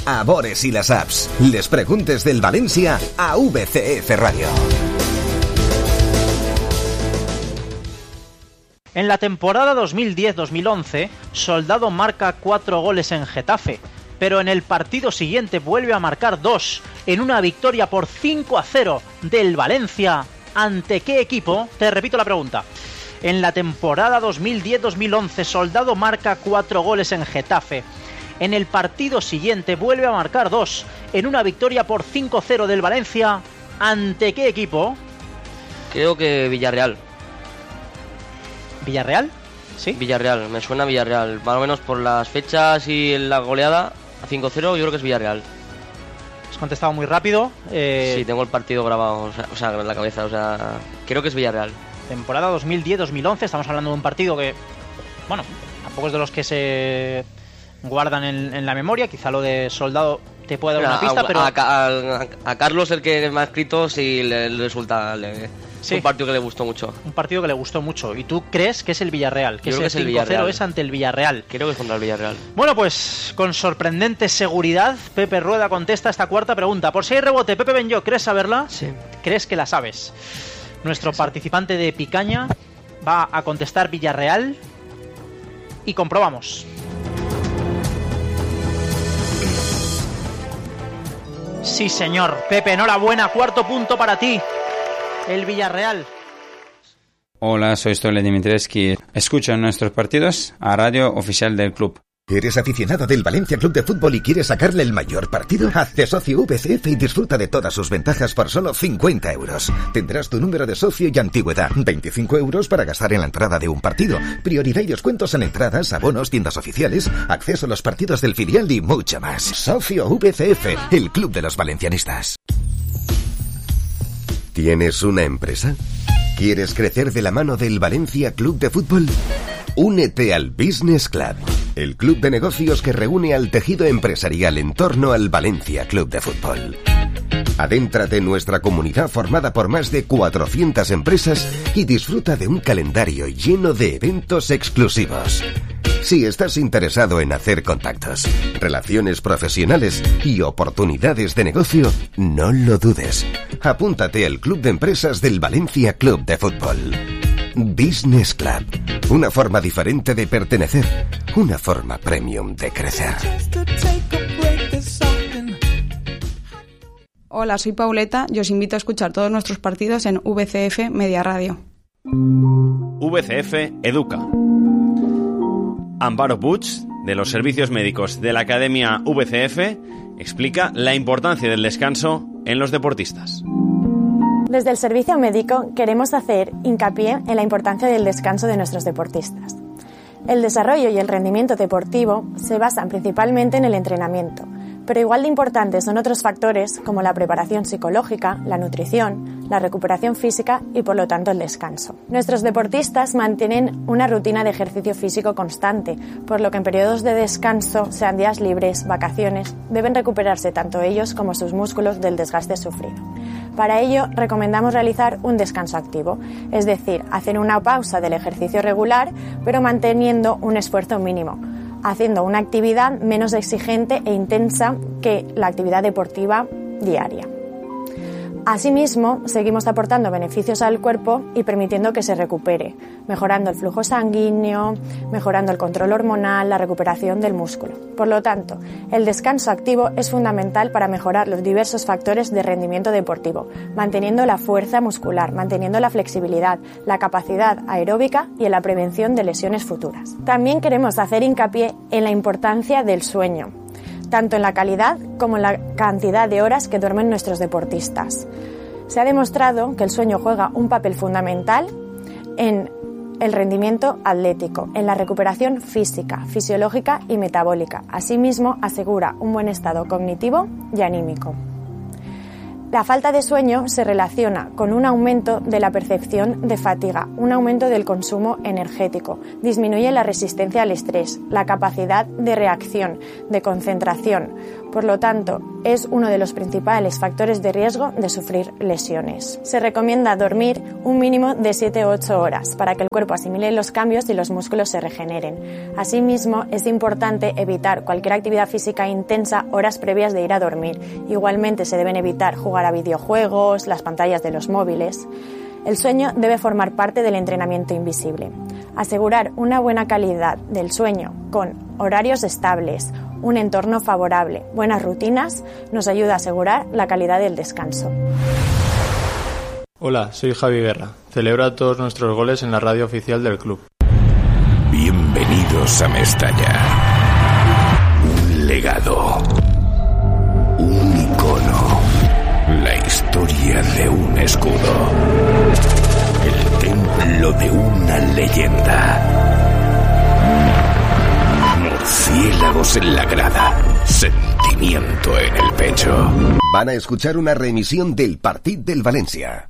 a Bores y las apps. Les preguntes del Valencia a VCF Radio. En la temporada 2010-2011, Soldado marca 4 goles en Getafe, pero en el partido siguiente vuelve a marcar 2, en una victoria por 5-0 del Valencia. ¿Ante qué equipo? Te repito la pregunta. En la temporada 2010-2011, Soldado marca 4 goles en Getafe. En el partido siguiente vuelve a marcar 2, en una victoria por 5-0 del Valencia. ¿Ante qué equipo? Creo que Villarreal. ¿Villarreal? ¿Sí? Villarreal, me suena Villarreal. Más o menos por las fechas y la goleada a 5-0, yo creo que es Villarreal. Has contestado muy rápido. Sí, tengo el partido grabado, o sea, en la cabeza, o sea, creo que es Villarreal. Temporada 2010-2011, estamos hablando de un partido que, bueno, tampoco es de los que se guardan en la memoria, quizá lo de Soldado te puede dar una pista, pero... A Carlos, el que me ha escrito, sí le resulta... Sí. Un partido que le gustó mucho. Un partido que le gustó mucho. ¿Y tú crees que es el Villarreal? Que ese 5-0 es ante el Villarreal. Creo que es contra el Villarreal. Bueno, pues con sorprendente seguridad, Pepe Rueda contesta esta cuarta pregunta. Por si hay rebote, Pepe Benyo, ¿crees saberla? Sí. ¿Crees que la sabes? Nuestro participante de Picaña va a contestar Villarreal y comprobamos. Sí, señor. Pepe, enhorabuena. 4º punto para ti. El Villarreal. Hola, soy Stole Dimitrescu. Escucha nuestros partidos a radio oficial del club. ¿Eres aficionado del Valencia Club de Fútbol y quieres sacarle el mayor partido? Hazte socio VCF y disfruta de todas sus ventajas por solo 50 euros. Tendrás tu número de socio y antigüedad. 25 euros para gastar en la entrada de un partido. Prioridad y descuentos en entradas, abonos, tiendas oficiales, acceso a los partidos del filial y mucho más. Socio VCF, el club de los valencianistas. ¿Tienes una empresa? ¿Quieres crecer de la mano del Valencia Club de Fútbol? Únete al Business Club, el club de negocios que reúne al tejido empresarial en torno al Valencia Club de Fútbol. Adéntrate en nuestra comunidad formada por más de 400 empresas y disfruta de un calendario lleno de eventos exclusivos. Si estás interesado en hacer contactos, relaciones profesionales y oportunidades de negocio, no lo dudes. Apúntate al Club de Empresas del Valencia Club de Fútbol. Business Club. Una forma diferente de pertenecer. Una forma premium de crecer. Hola, soy Pauleta y os invito a escuchar todos nuestros partidos en VCF Media Radio. VCF Educa. Amparo Puig, de los servicios médicos de la Academia VCF, explica la importancia del descanso en los deportistas. Desde el servicio médico queremos hacer hincapié en la importancia del descanso de nuestros deportistas. El desarrollo y el rendimiento deportivo se basan principalmente en el entrenamiento, pero igual de importantes son otros factores como la preparación psicológica, la nutrición, la recuperación física y por lo tanto el descanso. Nuestros deportistas mantienen una rutina de ejercicio físico constante, por lo que en periodos de descanso, sean días libres, vacaciones, deben recuperarse tanto ellos como sus músculos del desgaste sufrido. Para ello, recomendamos realizar un descanso activo, es decir, hacer una pausa del ejercicio regular, pero manteniendo un esfuerzo mínimo, haciendo una actividad menos exigente e intensa que la actividad deportiva diaria. Asimismo, seguimos aportando beneficios al cuerpo y permitiendo que se recupere, mejorando el flujo sanguíneo, mejorando el control hormonal, la recuperación del músculo. Por lo tanto, el descanso activo es fundamental para mejorar los diversos factores de rendimiento deportivo, manteniendo la fuerza muscular, manteniendo la flexibilidad, la capacidad aeróbica y en la prevención de lesiones futuras. También queremos hacer hincapié en la importancia del sueño, tanto en la calidad como en la cantidad de horas que duermen nuestros deportistas. Se ha demostrado que el sueño juega un papel fundamental en el rendimiento atlético, en la recuperación física, fisiológica y metabólica. Asimismo, asegura un buen estado cognitivo y anímico. La falta de sueño se relaciona con un aumento de la percepción de fatiga, un aumento del consumo energético, disminuye la resistencia al estrés, la capacidad de reacción, de concentración. Por lo tanto, es uno de los principales factores de riesgo de sufrir lesiones. Se recomienda dormir un mínimo de 7 u 8 horas para que el cuerpo asimile los cambios y los músculos se regeneren. Asimismo, es importante evitar cualquier actividad física intensa horas previas de ir a dormir. Igualmente, se deben evitar jugar a videojuegos, las pantallas de los móviles. El sueño debe formar parte del entrenamiento invisible. Asegurar una buena calidad del sueño con horarios estables, un entorno favorable, buenas rutinas, nos ayuda a asegurar la calidad del descanso. Hola, soy Javi Guerra. Celebra todos nuestros goles en la radio oficial del club. Bienvenidos a Mestalla. Un legado. Un icono. La historia de un escudo. El templo de una leyenda. Murciélagos en la grada. Sentimiento en el pecho. Van a escuchar una reemisión del Partit del Valencia.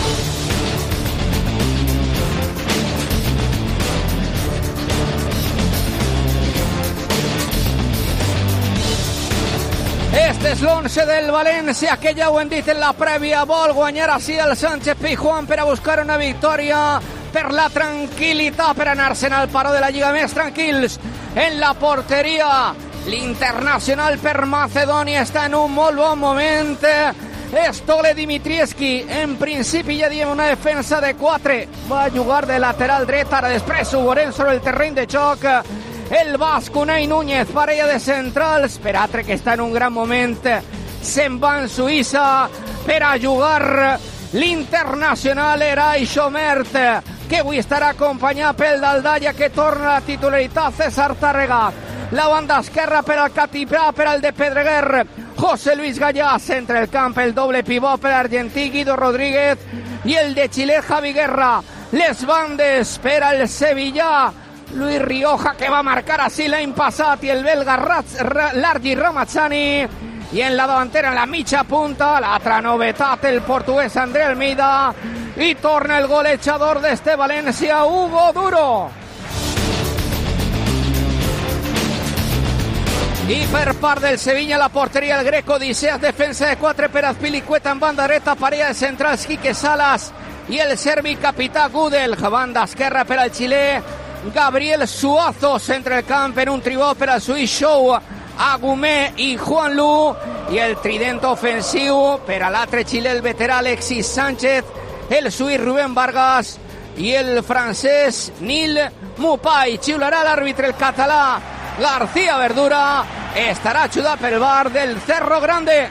Este és l'11 del València, que ja ho hem dit en la prèvia, vol guanyar així el Sánchez Pizjuán per a buscar una victòria per la tranquil·litat, per anar-se'n al paró de la Lliga més tranquils. En la porteria, l'internacional per Macedònia està en un molt bon moment. Stole Dimitrievski, en principi ja diem una defensa de 4, va jugar de lateral dret, ara després ho veurem sobre el terreny de joc. El basc Unai Núñez, parella de centrals, per altre que està en un gran moment, se'n va en Suïssa per a jugar l'internacional Eray Xomert, que avui estarà acompanyat pel Daldalla, que torna a la titularitat, César Tàrrega. La banda esquerra per al Catipà, per al de Pedreguer, José Luis Gallà, centre del camp, el doble pivot per argentí Guido Rodríguez i el de Xile Javi Guerra. Les bandes per al Sevilla, Luis Rioja, que va marcar així l'any passat, i el belga Largi Ramazzani. I en la davantera, en la mitja punta, l'altra novetat, el portuguès André Almeida. I torna el golejador d'este València, Hugo Duro. I per part del Sevilla, la porteria, el Greco Odisseas, defensa de 4 per Azpilicueta en banda dreta, parella de centrals Quique Salas i el serbi capità Gudel. Banda esquerra per al xilè Gabriel Suazo, centre del camp, en un tribó per al suís Show, Agumé i Juan Lu, i el trident ofensiu per a l'altre xilè, el veterà Alexis Sánchez, el suís Rubén Vargas i el francès Nil Mupai. Xiularà l'àrbitre, el català García Verdura, estarà ajudat pel VAR del Cerro Grande.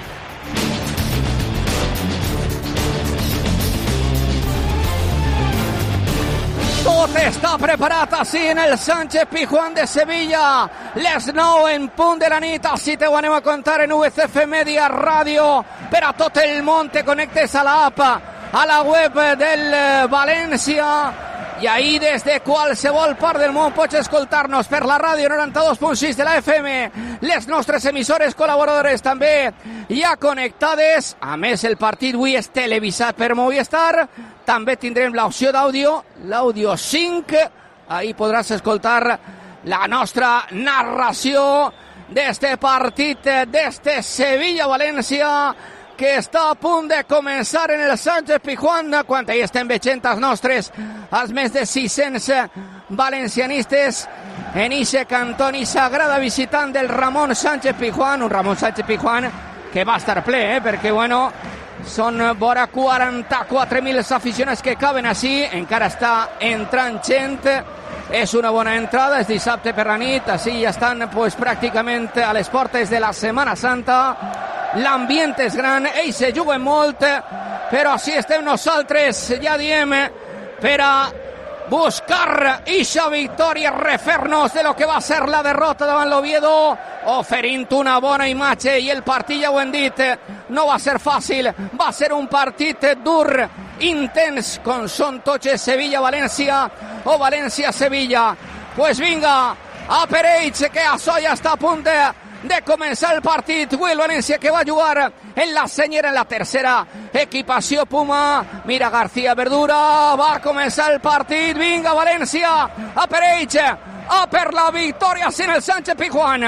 Tot està preparat així en el Sánchez Pizjuán de Sevilla. Les 9 en punt de la nit, així te ho anem a contar en UCF Media Ràdio. Per a tot el món te connectes a l'app, a la web del València, i ahí des de qualsevol part del món pots escoltar-nos per la ràdio 92.6 de la FM, les nostres emissores col·laboradores també ja connectades. A més, el partit avui és televisat per Movistar. També tindrem l'opció d'àudio, l'àudio 5. Ahí podràs escoltar la nostra narració d'este partit, d'este Sevilla-València, que està a punt de començar en el Sánchez Pizjuán, quan hi estem veient els nostres, els més de 600 valencianistes en ixe cantó, en ixa grada visitant del Ramon Sánchez Pizjuán, un Ramon Sánchez Pizjuán que va estar ple, perquè bueno, són vora 44.000 aficionats que caben així, encara està entrant gent, és una bona entrada, és dissabte per la nit, així ja estan pues, pràcticament a les portes de la Setmana Santa. L'ambient és gran, ells se juguen molt, però així estem nosaltres, ja diem, per a buscar ixa victòria, refer-nos de lo que va ser la derrota davant l'Oviedo, oferint una bona imatge, i el partit, ja ho hem dit, no va ser fàcil, va ser un partit dur, intens, com són tots Sevilla-València o València-Sevilla. Pues vinga, a per ells, que això ja està a punt de començar el partit. Will València, que va jugar en la senyera, en la tercera equipació Puma. Mira García Verdura, va començar el partit. Vinga València, a per ells, a per la victòria en el Sánchez Pizjuán.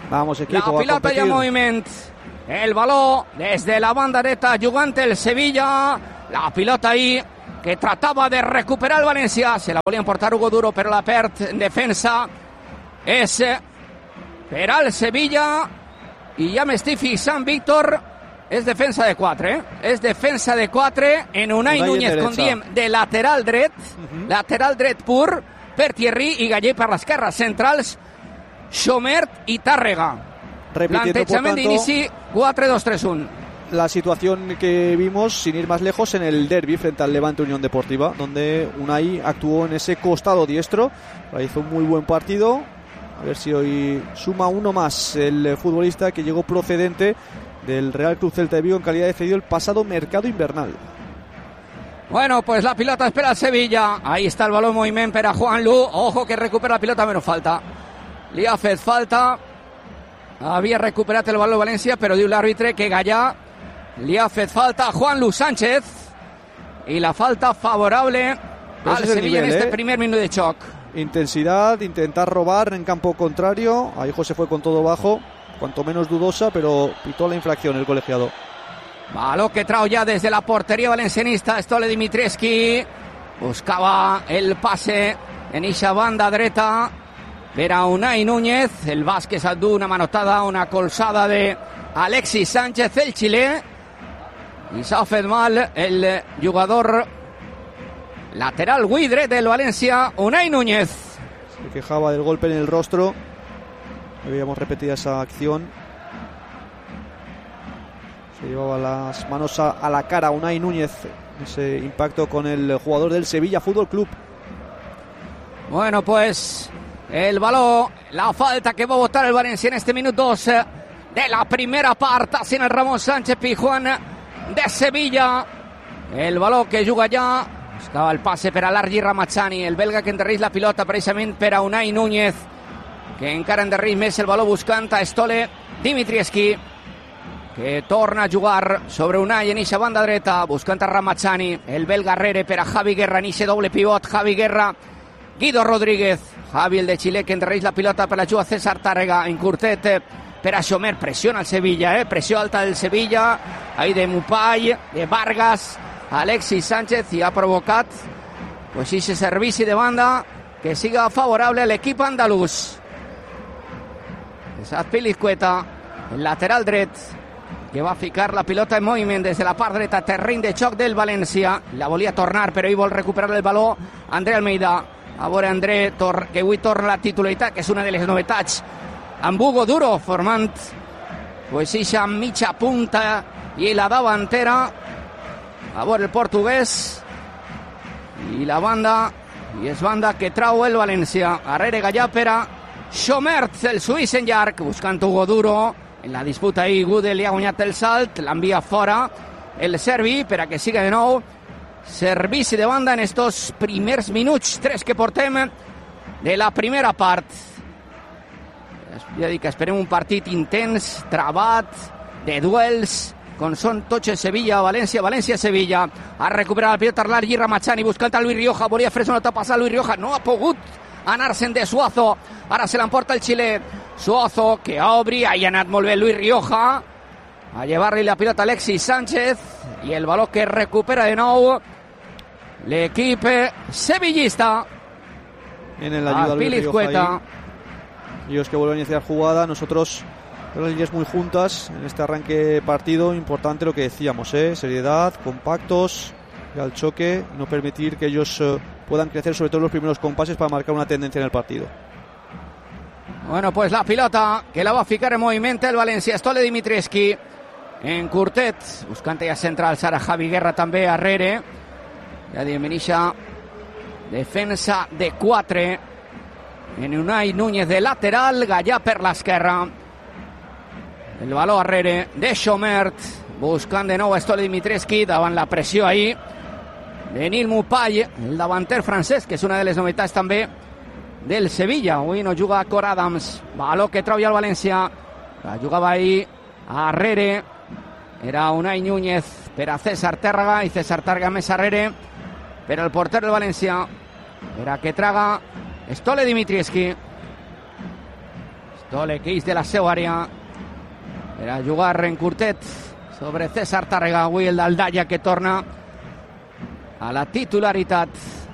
Vamos, equipo. La pilota ya en movimiento. El balón desde la banda dreta jugant el Sevilla. La pilota ahí que trataba de recuperar el Valencia. Se la volía a emportar Hugo Duro, pero la perd en defensa es per al Sevilla. I ja m'estic fixant, Víctor, és defensa de 4, És defensa de 4 en Unai Núñez, com diem, de lateral dret, lateral dret pur, per Thierry i Gallé per l'esquerra. Centrals, Chomert i Tàrrega. Plantejament d'inici 4-2-3-1. La situación que vimos, sin ir más lejos, en el derbi frente al Levante Unión Deportiva, donde Unai actuó en ese costado diestro, hizo un muy buen partido. A ver si hoy suma uno más el futbolista que llegó procedente del Real Club Celta de Vigo en calidad de cedido el pasado mercado invernal. Bueno, pues la pilota espera el Sevilla. Ahí está el balón en moviment per a Juan Lu. Ojo que recupera la pilota, menos falta. Li ha fet falta. Havia recuperat el balón València, però diu l'àrbitre que Gallà li ha fet falta a Juan Lu Sánchez. Y la falta favorable al Sevilla en este primer minuto de choc. Intensidad, intentar robar en campo contrario. Ahí José fue con todo bajo, cuanto menos dudosa, pero pitó la infracción el colegiado. Balón que trau ya desde la portería valencianista. Stole Dimitrievski buscaba el pase en esa banda dreta per a Unai Núñez. El Vázquez al dur una manotada, una colzada de Alexis Sánchez, el xilè, i s'ha fet mal el jugador lateral Widre del Valencia, Unai Núñez. Se quejaba del golpe en el rostro. Habíamos repetido esa acción. Se llevaba las manos a la cara Unai Núñez. Ese impacto con el jugador del Sevilla Fútbol Club. Bueno, pues el balón, la falta que va a botar el Valencia en este minuto 2 de la primera parte. Sin el Ramón Sánchez Pizjuán de Sevilla. El balón que juga ja. Buscava el passe per a l'Argi Ramazani, el belga que enderreix la pilota precisament per a Unai Núñez, que encara enderreix més el baló buscant a Stole Dimitrievski, que torna a jugar sobre Unai en eixa banda dreta, buscant a Ramazani, el belga Herrera per a Javi Guerra en eixe doble pivot, Javi Guerra, Guido Rodríguez, Javi el de Xile que enderreix la pilota per la juga César Tàrrega, en curtet per a Xomer, pressiona el Sevilla, pressió alta del Sevilla, ahí de Mupay, de Vargas, Alexis Sánchez, i ha provocat pues ese servici de banda que siga favorable al equip andalús. És Azpilicueta, el lateral dret, que va ficar la pilota en moviment des de la part dreta, terreny de xoc del València. La volia tornar, però ell vol recuperar el baló André Almeida. A veure André, que avui torna la titularitat, que és una de les novetats, amb Hugo Duro formant pues eixa mitja punta i la davantera. A veure el portuguès i la banda, i és banda que trau el València. Darrere Gallà per a Chomert, el suís en llarg, buscant Hugo Duro. En la disputa ahí Gude li ha guanyat el salt, l'envia fora el serbi per a que siga de nou. Servici de banda en estos primers minuts, 3 que portem de la primera part. Ja dic que esperem un partit intens, travat, de duels, com són tots el Sevilla, València, València-Sevilla. Ha recuperat la pilota l'Argi Ramazani buscant a Luis Rioja, volia fer-se una tapa a Luis Rioja, no ha pogut anar-se'n de Suazo, ara se l'emporta el xilè. Suazo que obri, ahí ha anat molt bé Luis Rioja a llevar-li la pilota a Alexis Sánchez i el baló que recupera de nou l'equip sevillista. En la ayuda Luis Rioja. Ellos que vuelven a iniciar jugada, nosotros las líneas muy juntas en este arranque partido. Importante lo que decíamos, seriedad, compactos, y al choque, no permitir que ellos puedan crecer, sobre todo en los primeros compases, para marcar una tendencia en el partido. Bueno, pues la pilota que la va a ficar en movimiento el València. Stole Dimitrievski en curtet, buscant ja central Sara Javi Guerra també a Herrera. Ja diem en eixa defensa de 4 en Unai Núñez de lateral, Gallà per l'esquerra. El baló Herrera de Chomert, buscant de nou a Stole Dimitrievski davant la pressió ahí de Nil Mupay, el davanter francès, que és una de les novetats també del Sevilla. Avui no juga Cor Adams. Baló que trau ja el València. La jugava ahí a Herrera. Era Unai Núñez per a César Tàrrega, i César Tàrrega més Herrera per al porter del València, per a que traga Stole Dimitrievski. Tolequís de la seva àrea per a jugar en curtet sobre César Tàrrega. Avui el d'Aldalla que torna a la titularitat.